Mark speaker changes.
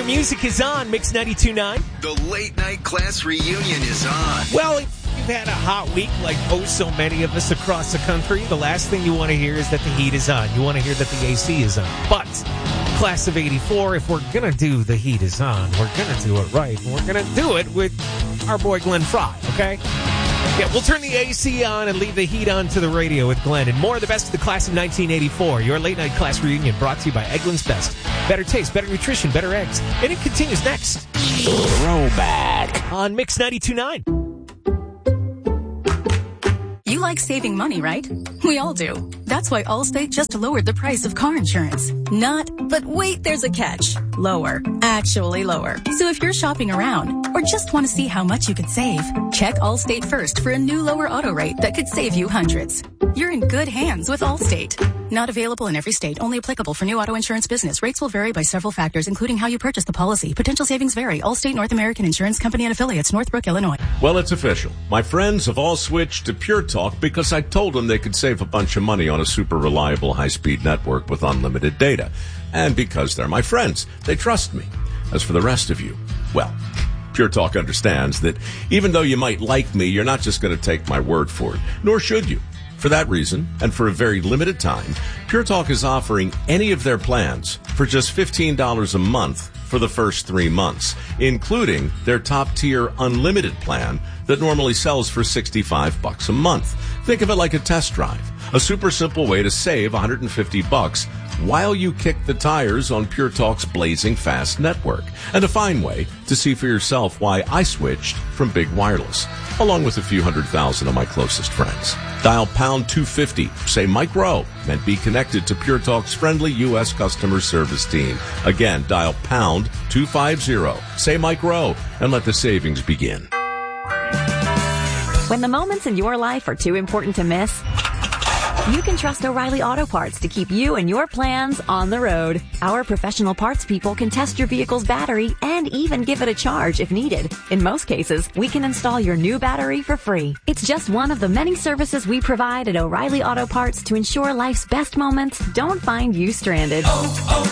Speaker 1: music is on Mix 92.9.
Speaker 2: The late night class reunion is on.
Speaker 1: Well, if you've had a hot week like so many of us across the country, the last thing you want to hear is that the heat is on. You want to hear that the AC is on. But class of 84, if we're going to do the heat is on, we're going to do it right. And we're going to do it with our boy Glenn Fry, okay? Yeah, we'll turn the AC on and leave the heat on to the radio with Glenn. And more of the best of the class of 1984. Your late night class reunion brought to you by Eggland's Best. Better taste, better nutrition, better eggs. And it continues next. Throwback on Mix 92.9.
Speaker 3: You like saving money, right? We all do. That's why Allstate just lowered the price of car insurance. Not, but wait, there's a catch. Lower. Actually lower. So if you're shopping around or just want to see how much you can save, check Allstate first for a new lower auto rate that could save you hundreds. You're in good hands with Allstate. Not available in every state. Only applicable for new auto insurance business. Rates will vary by several factors, including how you purchase the policy. Potential savings vary. Allstate North American Insurance Company and affiliates, Northbrook, Illinois.
Speaker 4: Well, it's official. My friends have all switched to Pure Talk because I told them they could save a bunch of money on a super reliable high-speed network with unlimited data. And because they're my friends, they trust me. As for the rest of you, well, Pure Talk understands that even though you might like me, you're not just going to take my word for it, nor should you. For that reason, and for a very limited time, Pure Talk is offering any of their plans for just $15 a month for the first 3 months, including their top-tier unlimited plan that normally sells for $65 a month. Think of it like a test drive, a super simple way to save $150 while you kick the tires on Pure Talk's blazing fast network, and a fine way to see for yourself why I switched from Big Wireless, along with a few 100,000 of my closest friends. Dial pound 250, say Mike Rowe, and be connected to Pure Talk's friendly U.S. customer service team. Again, dial pound 250, say Mike Rowe, and let the savings begin.
Speaker 5: When the moments in your life are too important to miss, you can trust O'Reilly Auto Parts to keep you and your plans on the road. Our professional parts people can test your vehicle's battery and even give it a charge if needed. In most cases, we can install your new battery for free. It's just one of the many services we provide at O'Reilly Auto Parts to ensure life's best moments don't find you stranded.